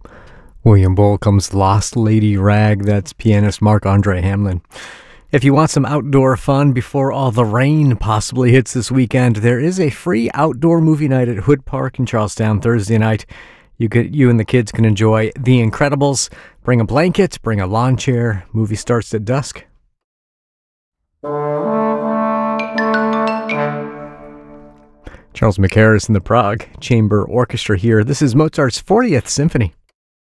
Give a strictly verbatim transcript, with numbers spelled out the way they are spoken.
William Bolcom's Lost Lady Rag, that's pianist Marc-Andre Hamlin. If you want some outdoor fun before all the rain possibly hits this weekend, there is a free outdoor movie night at Hood Park in Charlestown Thursday night. You could, you and the kids can enjoy The Incredibles. Bring a blanket, bring a lawn chair. Movie starts at dusk. Charles McHarris and the Prague Chamber Orchestra here. This is Mozart's fortieth Symphony.